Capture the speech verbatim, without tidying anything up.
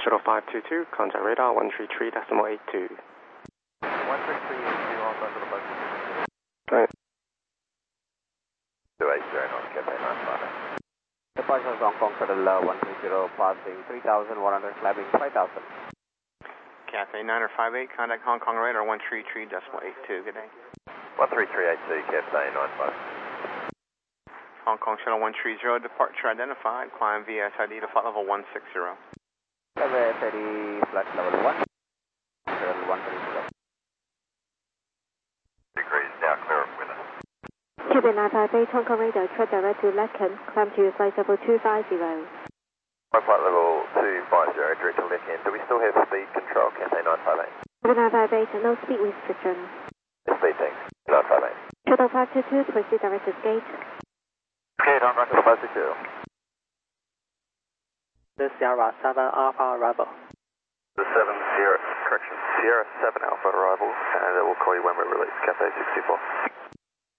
Shuttle five two two, contact radar one three three decimal eight two. one three three eight two, all done to the bus. Right. two eight zero nine, Cathay nine five eight. Departure Hong Kong Shuttle uh, one three zero, passing three thousand one hundred, climbing five thousand. Cathay nine five eight, contact Hong Kong radar one three three decimal eight two, good day. one three three eight two, Cathay nine five. Hong Kong Shuttle one three zero, departure identified, climb via S I D to flight level one six zero. Level S I D, flight level one, Shuttle one three zero. Degrees now clear of winner. Cathay nine five eight, Hong Kong radar, track direct to Lacan, climb to flight level two five zero. Flight level two five zero, direct to Lacan. Do we still have speed control, Cathay nine five eight? Cathay nine five eight, no speed restriction. Speed thanks, nine five eight. Shuttle five two two, proceed direct to gate. Okay, on record five two two. The Sierra seven Alpha arrival. The seven Sierra, correction, Sierra seven Alpha arrival, and it will call you when we're released, Cathay sixty-four.